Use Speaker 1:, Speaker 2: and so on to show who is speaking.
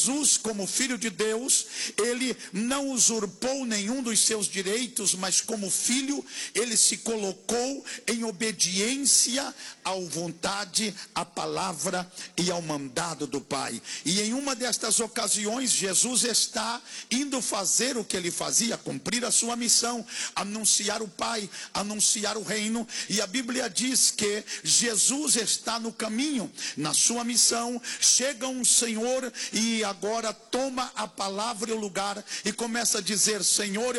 Speaker 1: Jesus, como filho de Deus, ele não usurpou nenhum dos seus direitos, mas como filho, ele se colocou em obediência à vontade, à palavra e ao mandado do Pai. E em uma destas ocasiões, Jesus está indo fazer o que ele fazia, cumprir a sua missão, anunciar o Pai, anunciar o reino. E a Bíblia diz que Jesus está no caminho, na sua missão. Chega um Senhor e agora toma a palavra e o lugar e começa a dizer: Senhor,